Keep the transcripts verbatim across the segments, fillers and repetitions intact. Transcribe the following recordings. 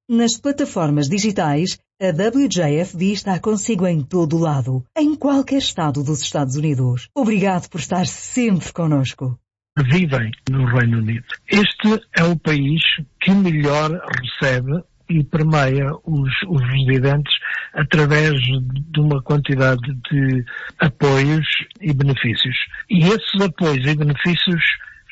Nas plataformas digitais, a W J F D está consigo em todo o lado, em qualquer estado dos Estados Unidos. Obrigado por estar sempre connosco. Vivem no Reino Unido. Este é o país que melhor recebe e permeia os, os residentes através de uma quantidade de apoios e benefícios. E esses apoios e benefícios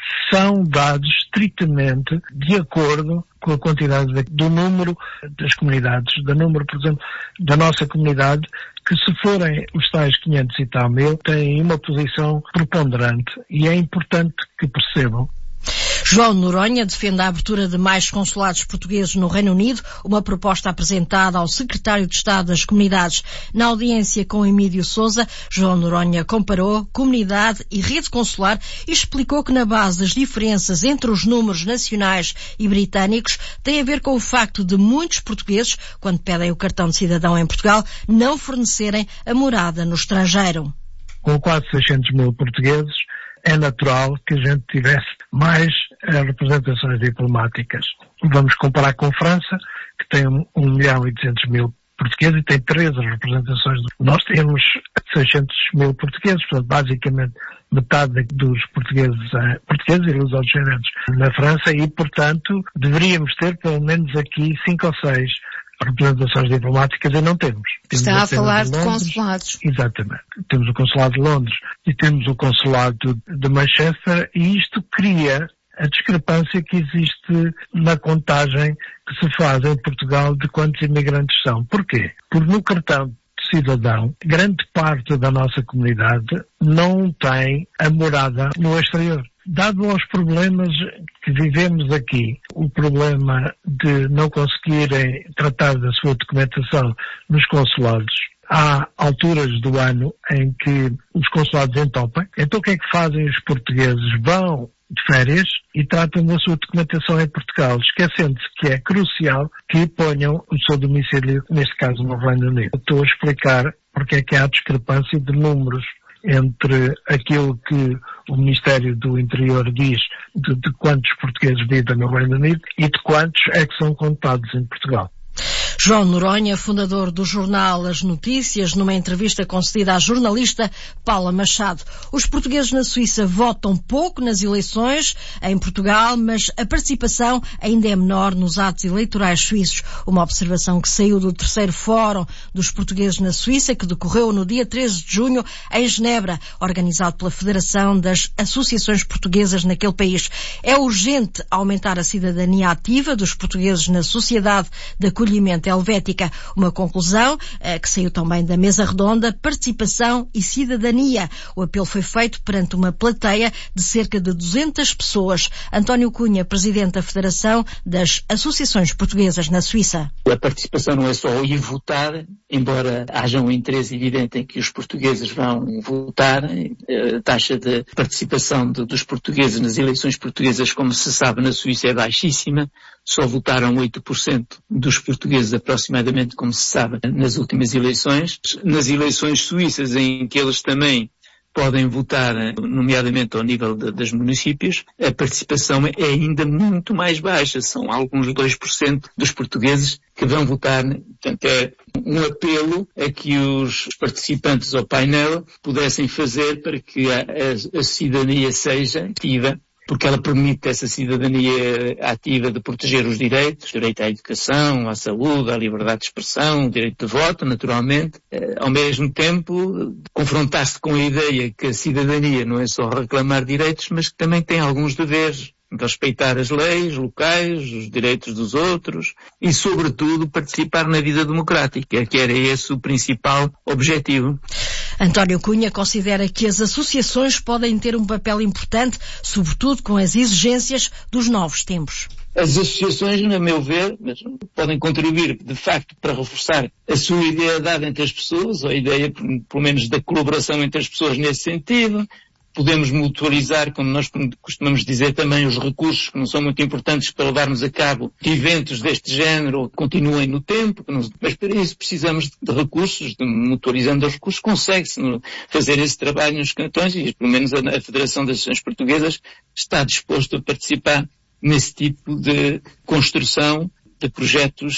são dados estritamente de acordo com a quantidade de, do número das comunidades, do número, por exemplo, da nossa comunidade, que se forem os tais quinhentos e tal mil, têm uma posição preponderante e é importante que percebam. João Noronha defende a abertura de mais consulados portugueses no Reino Unido, uma proposta apresentada ao secretário de Estado das Comunidades. Na audiência com Emílio Sousa, João Noronha comparou comunidade e rede consular e explicou que na base das diferenças entre os números nacionais e britânicos tem a ver com o facto de muitos portugueses, quando pedem o cartão de cidadão em Portugal, não fornecerem a morada no estrangeiro. Com quase seiscentos mil portugueses, é natural que a gente tivesse mais uh, representações diplomáticas. Vamos comparar com a França, que tem um milhão e duzentos mil portugueses e tem treze representações. Nós temos seiscentos mil portugueses, portanto, basicamente metade dos portugueses, uh, portugueses e luso-descendentes na França e, portanto, deveríamos ter pelo menos aqui cinco ou seis representações diplomáticas e não temos. temos Está a falar de, de consulados. Exatamente. Temos o consulado de Londres e temos o consulado de Manchester e isto cria a discrepância que existe na contagem que se faz em Portugal de quantos imigrantes são. Porquê? Porque no cartão de cidadão, grande parte da nossa comunidade não tem a morada no exterior. Dado aos problemas que vivemos aqui, o problema de não conseguirem tratar da sua documentação nos consulados, há alturas do ano em que os consulados entopem. Então o que é que fazem os portugueses? Vão de férias e tratam da sua documentação em Portugal, esquecendo-se que é crucial que ponham o seu domicílio, neste caso no Reino Unido. Estou a explicar porque é que há discrepância de números entre aquilo que o Ministério do Interior diz de, de quantos portugueses vivem no Reino Unido e de quantos é que são contados em Portugal. João Noronha, fundador do jornal As Notícias, numa entrevista concedida à jornalista Paula Machado. Os portugueses na Suíça votam pouco nas eleições em Portugal, mas a participação ainda é menor nos atos eleitorais suíços. Uma observação que saiu do terceiro Fórum dos Portugueses na Suíça, que decorreu no dia treze de junho em Genebra, organizado pela Federação das Associações Portuguesas naquele país. É urgente aumentar a cidadania ativa dos portugueses na sociedade de acolhimento helvética. Uma conclusão eh, que saiu também da mesa redonda, participação e cidadania. O apelo foi feito perante uma plateia de cerca de duzentas pessoas. António Cunha, presidente da Federação das Associações Portuguesas na Suíça. A participação não é só ir votar, embora haja um interesse evidente em que os portugueses vão votar. A taxa de participação de, dos portugueses nas eleições portuguesas, como se sabe, na Suíça é baixíssima. Só votaram oito por cento dos portugueses aproximadamente, como se sabe, nas últimas eleições. Nas eleições suíças, em que eles também podem votar, nomeadamente ao nível de, dos municípios, a participação é ainda muito mais baixa. São alguns dois por cento dos portugueses que vão votar. Portanto, é um apelo a que os participantes ao painel pudessem fazer para que a, a, a cidadania seja ativa, porque ela permite essa cidadania ativa de proteger os direitos, direito à educação, à saúde, à liberdade de expressão, o direito de voto, naturalmente. Ao mesmo tempo, confrontar-se com a ideia que a cidadania não é só reclamar direitos, mas que também tem alguns deveres. Respeitar as leis locais, os direitos dos outros e, sobretudo, participar na vida democrática, que era esse o principal objetivo. António Cunha considera que as associações podem ter um papel importante, sobretudo com as exigências dos novos tempos. As associações, a meu ver, podem contribuir, de facto, para reforçar a solidariedade entre as pessoas, ou a ideia, pelo menos, da colaboração entre as pessoas nesse sentido. Podemos mutualizar, como nós costumamos dizer também, os recursos que não são muito importantes para levarmos a cabo eventos deste género, continuem no tempo, mas para isso precisamos de recursos, de mutualizando os recursos, consegue-se fazer esse trabalho nos cantões e pelo menos a Federação das Associações Portuguesas está disposto a participar nesse tipo de construção de projetos